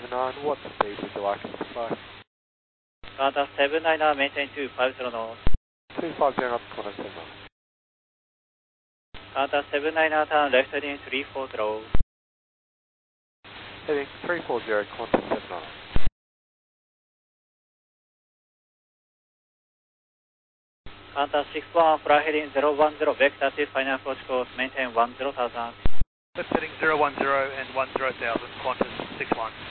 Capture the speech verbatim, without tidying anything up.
seven nine, what speed would you like us to fly? Qantas seven nine nine, maintain two five zero knots. two five zero knots, Qantas seven nine. Qantas seven nine nine, turn left heading three four zero. Heading three four zero, Qantas seven nine. Qantas six one, fly heading zero one zero, vector to final approach course, maintain one zero thousand. Left heading zero one zero and one zero thousand, Qantas six one.